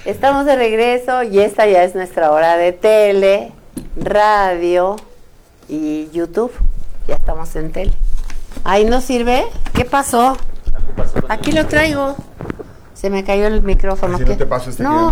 Estamos de regreso y esta ya es nuestra hora de tele, radio y YouTube. Ya estamos en tele. ¿Ahí no sirve? ¿Qué pasó? Aquí lo traigo. Se me cayó el micrófono. Si no te paso este no.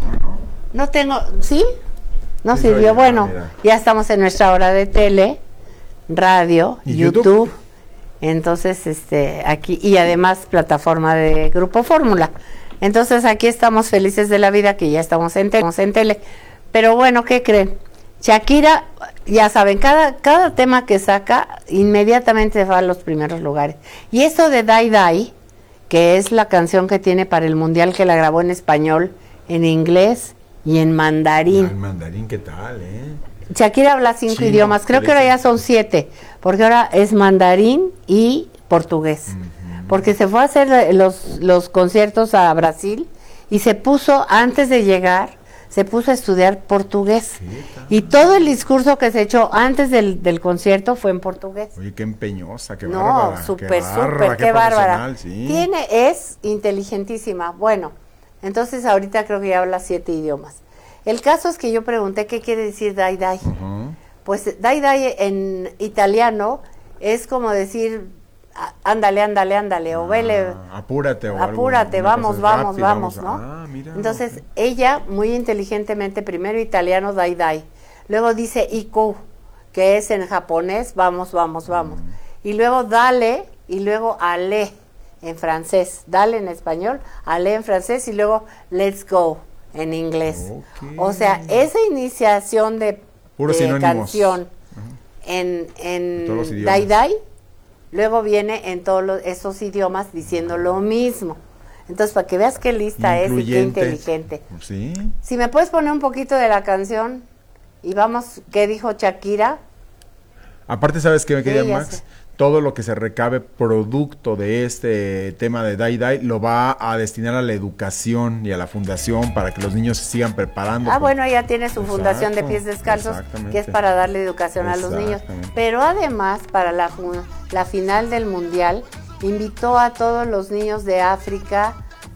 No tengo. ¿Sí? No Sí, sirvió. Bueno, mira. ya estamos en nuestra hora de tele, radio, ¿Y YouTube. Entonces, aquí, y además plataforma de Grupo Fórmula. Entonces aquí estamos felices de la vida que ya estamos en tele. Pero bueno, ¿qué creen? Shakira, ya saben, cada tema que saca inmediatamente va a los primeros lugares. Y esto de Die Die, que es la canción que tiene para el mundial, que la grabó en español, en inglés y en mandarín. El mandarín, ¿qué tal, Shakira habla 5 idiomas, creo que ahora ya son 7, porque ahora es mandarín y portugués. Porque se fue a hacer los conciertos a Brasil y se puso, antes de llegar, se puso a estudiar portugués. Y todo el discurso que se echó antes del concierto fue en portugués. Oye, qué empeñosa, qué bárbara. No, súper, qué bárbara. Sí. Es inteligentísima. Bueno, entonces ahorita creo que ya habla 7 idiomas. El caso es que yo pregunté qué quiere decir Die Die. Pues Die Die en italiano es como decir ándale, o vele. Apúrate, o apúrate, algo, vamos, rápido, ¿no? Mira, entonces, ella muy inteligentemente, primero italiano, Die Die. Luego dice iku, que es en japonés, vamos. Y luego dale, y luego ale en francés. Dale en español, ale en francés, y luego let's go en inglés. Okay. O sea, esa iniciación de canción en todos los Die Die, luego viene en todos esos idiomas diciendo lo mismo. Entonces, para que veas qué lista es y qué inteligente. Sí. Si me puedes poner un poquito de la canción y vamos, ¿qué dijo Shakira? Aparte, ¿sabes qué me quería, Max? Sé. Todo lo que se recabe producto de este tema de Die Die lo va a destinar a la educación y a la fundación para que los niños se sigan preparando. Bueno, ella tiene su fundación de pies descalzos, que es para darle educación a los niños. Pero además, para la final del mundial, invitó a todos los niños de África,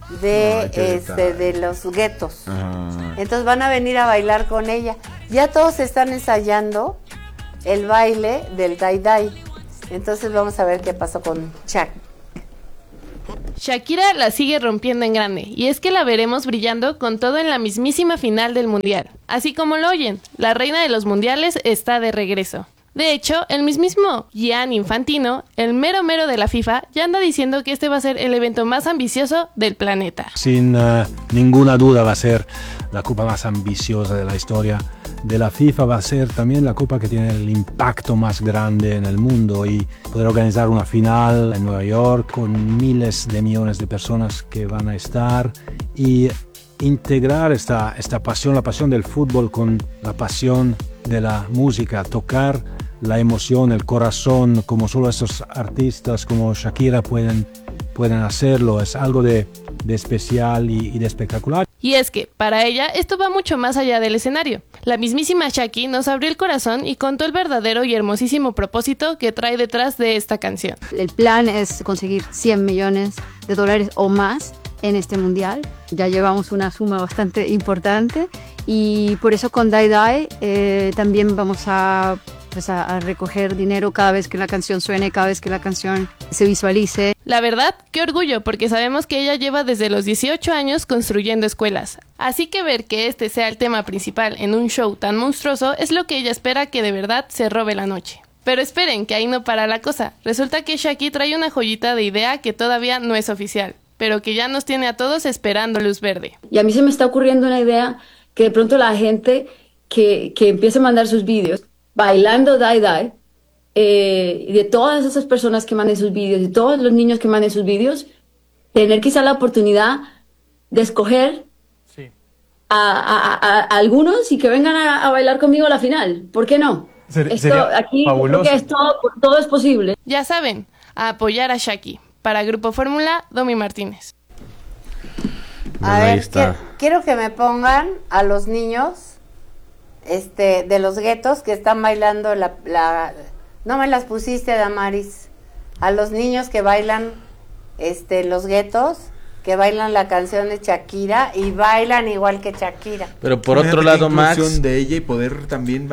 de los guetos. Entonces van a venir a bailar con ella. Ya todos están ensayando el baile del Die Die. Entonces vamos a ver qué pasó con Shakira la sigue rompiendo en grande, y es que la veremos brillando con todo en la mismísima final del mundial. Así como lo oyen, la reina de los mundiales está de regreso. De hecho, el mismísimo Gianni Infantino, el mero de la FIFA, ya anda diciendo que este va a ser el evento más ambicioso del planeta. Sin ninguna duda va a ser la copa más ambiciosa de la historia de la FIFA, va a ser también la copa que tiene el impacto más grande en el mundo, y poder organizar una final en Nueva York con miles de millones de personas que van a estar y integrar esta pasión, la pasión del fútbol con la pasión de la música, tocar la emoción, el corazón, como solo estos artistas como Shakira pueden hacerlo. Es algo de especial y de espectacular. Y es que, para ella, esto va mucho más allá del escenario. La mismísima Shaki nos abrió el corazón y contó el verdadero y hermosísimo propósito que trae detrás de esta canción. El plan es conseguir $100 millones o más en este mundial. Ya llevamos una suma bastante importante y por eso con Die Die también vamos a recoger dinero cada vez que la canción suene, cada vez que la canción se visualice. La verdad, qué orgullo, porque sabemos que ella lleva desde los 18 años construyendo escuelas. Así que ver que este sea el tema principal en un show tan monstruoso es lo que ella espera que de verdad se robe la noche. Pero esperen, que ahí no para la cosa. Resulta que Shaki trae una joyita de idea que todavía no es oficial, pero que ya nos tiene a todos esperando luz verde. Y a mí se me está ocurriendo una idea que de pronto la gente que empiece a mandar sus vídeos bailando Die Die, y de todas esas personas que manden sus vídeos, de todos los niños que manden sus vídeos, tener quizá la oportunidad de escoger a algunos y que vengan a bailar conmigo a la final. ¿Por qué no? Sería aquí fabuloso. Creo que todo es posible. Ya saben, a apoyar a Shaki. Para Grupo Fórmula, Domi Martínez. A ver, quiero que me pongan a los niños de los guetos que están bailando no me las pusiste, Damaris, a los niños que bailan los guetos que bailan la canción de Shakira y bailan igual que Shakira. Pero por otro lado, la inclusión Max, de ella y poder también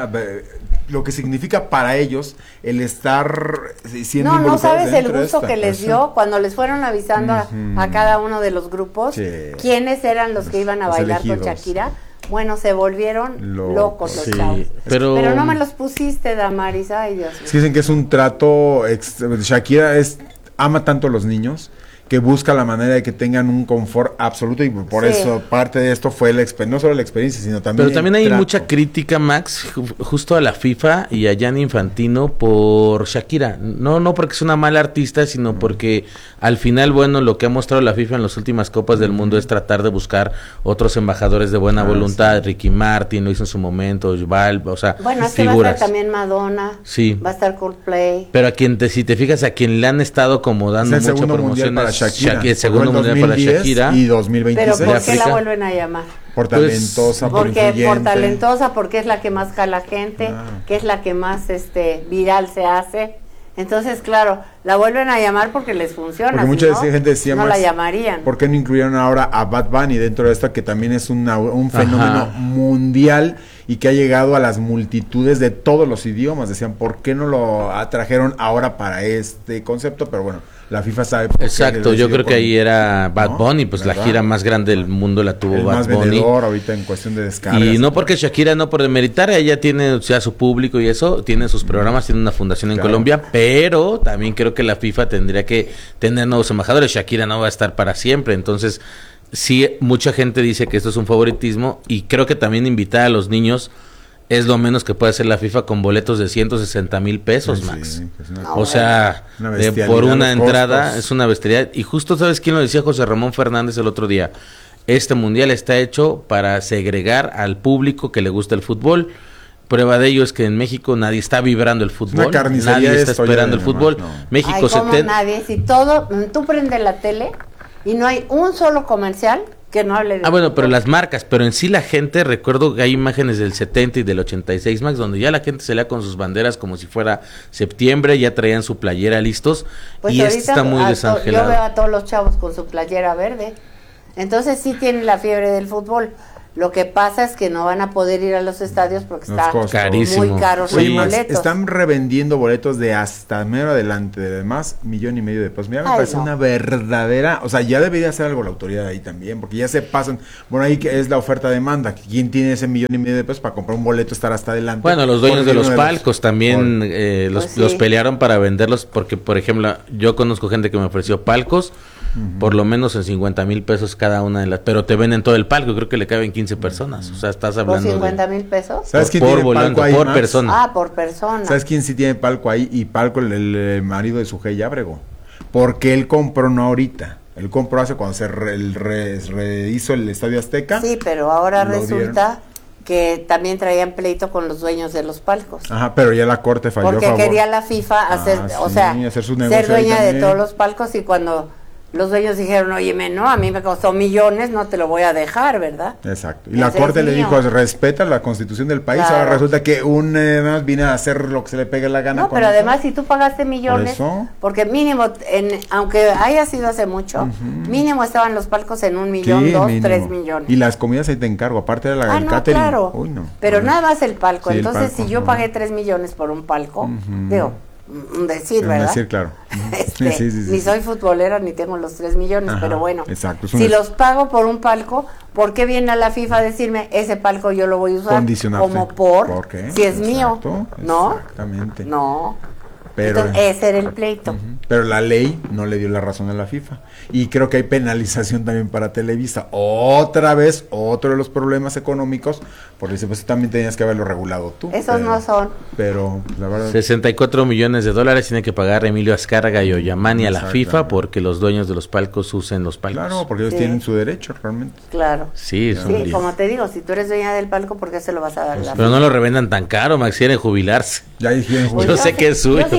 lo que significa para ellos el estar siendo No sabes el dentro de gusto esta que les cosa. dio cuando les fueron avisando a cada uno de los grupos Sí. quiénes eran los que iban a Los bailar elegidos. con Shakira. Bueno, se volvieron locos los sí, chavos. pero no me los pusiste, Damaris. Ay, Dios mío. Sí, dicen que es un trato, Shakira ama tanto a los niños que busca la manera de que tengan un confort absoluto y por Sí. eso parte de esto fue no solo la experiencia, sino también pero también el hay trato. mucha crítica, Max, justo a la FIFA y a Gianni Infantino por Shakira. No porque es una mala artista, sino porque al final, bueno, lo que ha mostrado la FIFA en las últimas Copas del Mundo es tratar de buscar otros embajadores de buena voluntad. Sí. Ricky Martin lo hizo en su momento, Val, o sea, Bueno, es que va a figuras. estar también Madonna. Sí. Va a estar Coldplay. Pero si te fijas, a quien le han estado como dando Es el mucha segundo promoción mundial para es Shakira. el segundo Fue el mundial para 2010 Shakira. y 2026. Pero ¿por qué la África. vuelven a llamar? Por Pues, talentosa, por Porque por influyente. talentosa, porque es la que más jala gente, Claro. que es la que más viral se hace. Entonces, claro, la vuelven a llamar porque les funciona. Porque si mucha no, gente decía no más, la llamarían. ¿por qué no incluyeron ahora a Bad Bunny dentro de esto que también es un fenómeno mundial y que ha llegado a las multitudes de todos los idiomas? Decían, ¿por qué no lo atrajeron ahora para este concepto? Pero bueno, la FIFA sabe por qué Exacto, le yo decidió creo que ahí era Bad ¿no? Bunny, pues la ¿Verdad? gira más grande del mundo la tuvo el Bad más Bunny. vendedor ahorita en cuestión de descargas. Y no porque Shakira, no por demeritar, ella tiene, o sea, su público y eso, tiene sus programas, tiene una fundación en Claro. Colombia, pero también creo que la FIFA tendría que tener nuevos embajadores. Shakira no va a estar para siempre, entonces sí, mucha gente dice que esto es un favoritismo y creo que también invitar a los niños es lo menos que puede hacer la FIFA con boletos de 160,000 pesos, Sí, Max. pues una No, O sea, Una por bestialidad, una los entrada costos. es una bestialidad. Y justo, ¿sabes quién lo decía? José Ramón Fernández el otro día. Este mundial está hecho para segregar al público que le gusta el fútbol. Prueba de ello es que en México nadie está vibrando el fútbol. Una carnicería Nadie está esto ya esperando el de fútbol. nomás, no. México Ay, como 70. nadie, si tú prendes la tele y no hay un solo comercial que no hable de Bueno, pero fútbol. las marcas, pero en sí la gente, recuerdo que hay imágenes del 70 y del 86, Max, donde ya la gente salía con sus banderas como si fuera septiembre, ya traían su playera listos, Pues y ahorita este está muy yo desangelado. veo a todos los chavos con su playera verde. Entonces sí tienen la fiebre del fútbol. Lo que pasa es que no van a poder ir a los estadios porque Los está costos. Carísimo. muy caros Oye, los Max, boletos. están revendiendo boletos de hasta mero adelante, de más 1,5 millones de pesos. Mira, me Ay, parece no. una verdadera, o sea, ya debería hacer algo la autoridad ahí también, porque ya se pasan, bueno, ahí que es la oferta-demanda, ¿quién tiene ese 1,5 millones de pesos para comprar un boleto, estar hasta adelante? Bueno, los dueños Porque de los uno palcos también Pues sí. los pelearon para venderlos porque, por ejemplo, yo conozco gente que me ofreció palcos por lo menos en 50,000 pesos cada una de las, pero te venden todo el palco, creo que le caben 15 personas, o sea, estás ¿Por hablando 50,000 pesos? ¿Sabes quién por tiene volante, palco ahí, por Max? persona. Ah, por persona. ¿Sabes quién sí tiene palco ahí? Y palco el marido de Sujei Ábrego. Porque él compró no ahorita. Él compró hace cuando se rehizo el Estadio Azteca. Sí, pero ahora Lo resulta que también traían pleito con los dueños de los palcos. Ajá, pero ya la corte falló a Porque favor. quería la FIFA hacer, Ah, o sí, sea, hacer su negocio ser ahí dueña de también. todos los palcos y cuando los dueños dijeron, óyeme, no, a mí me costó millones, no te lo voy a dejar, ¿verdad? Exacto. Y la Ese corte es le mío. dijo, respeta la constitución del país. Claro. Ahora resulta que más viene a hacer lo que se le pegue la gana. No, con pero eso. además si tú pagaste millones, eso. porque mínimo, aunque haya sido hace mucho, mínimo estaban los palcos en 1,000,000, Sí, 2, mínimo. 3 millones. Y las comidas ahí te encargo, aparte de el No, catering. claro. Uy, no. Pero Uy. nada más el palco. Sí, el Entonces, palco, si yo no. pagué 3 millones por un palco, digo, un decir, Es ¿verdad? decir, claro. Este, Sí, sí, sí, ni sí. soy futbolera ni tengo los 3 millones, Ajá, pero bueno, exacto, es un si es- los pago por un palco, ¿por qué viene a la FIFA a decirme ese palco yo lo voy a usar? Condicionarte. Como ¿Por qué? si es mío, Exacto, ¿no? exactamente. No. Pero, Entonces, ese era el pleito. pero la ley no le dio la razón a la FIFA. Y creo que hay penalización también para Televisa. Otra vez, otro de los problemas económicos, porque dice, pues también tenías que haberlo regulado tú. Esos pero- no son. Pero la verdad... 64 millones de dólares tiene que pagar Emilio Azcárraga y Ollamani a la FIFA Exactamente. porque los dueños de los palcos usen los palcos. Claro, porque ellos Sí. tienen su derecho realmente. Claro. Sí, es un Sí, lío. como te digo, si tú eres dueña del palco, ¿por qué se lo vas a dar a la Pero no lo revendan tan caro, Max, quieren jubilarse. Ya dijeron, Pues Yo sé que es suyo. Yo sí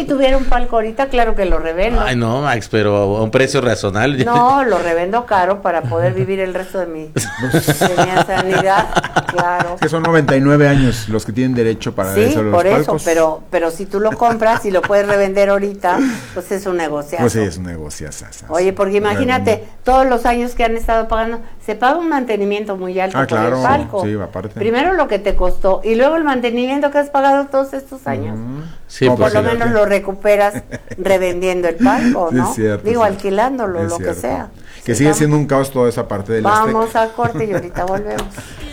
si tuviera un palco ahorita, claro que lo revendo. Ay, no, Max, pero a un precio razonable. No, lo revendo caro para poder vivir el resto de mi sanidad, claro. Que son 99 años los que tienen derecho para sí, eso los por palcos. eso, pero si tú lo compras y lo puedes revender ahorita, pues es un negociazo. Pues sí, es un negociazo. Oye, porque imagínate, todos los años que han estado pagando, se paga un mantenimiento muy alto por claro, el palco. sí, aparte. Primero lo que te costó y luego el mantenimiento que has pagado todos estos años. Sí, por lo menos lo recuperas revendiendo el palco, ¿no? Es cierto, Digo, sí. alquilándolo, Es lo cierto. que sea. Que sigue siendo un caos toda esa parte del Vamos a corte y ahorita volvemos.